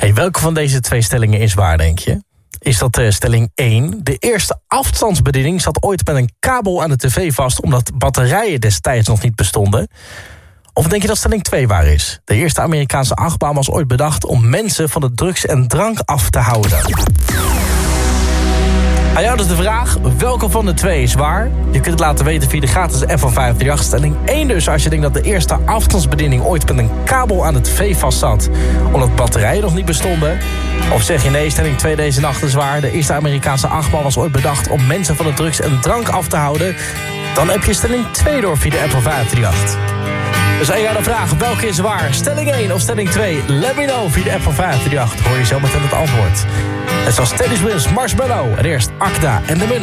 Hey, welke van deze twee stellingen is waar, denk je? Is dat stelling 1? De eerste afstandsbediening zat ooit met een kabel aan de tv vast, omdat batterijen destijds nog niet bestonden. Of denk je dat stelling 2 waar is? De eerste Amerikaanse achtbaan was ooit bedacht om mensen van de drugs en drank af te houden. Aan jou dus de vraag, welke van de twee is waar? Je kunt het laten weten via de gratis app van 538. Stelling 1 dus, als je denkt dat de eerste afstandsbediening ooit met een kabel aan de tv vast zat, omdat batterijen nog niet bestonden. Of zeg je nee, stelling 2, deze nacht is waar. De eerste Amerikaanse achtbaan was ooit bedacht om mensen van de drugs en drank af te houden. Dan heb je stelling 2 door via de app van 538. Dus aan jou de vraag, welke is waar? Stelling 1 of stelling 2? Let me know via de app van 538. Hoor je zo meteen het antwoord. Het was Teddy Swims, Marshmallow en eerst Akda en de Money.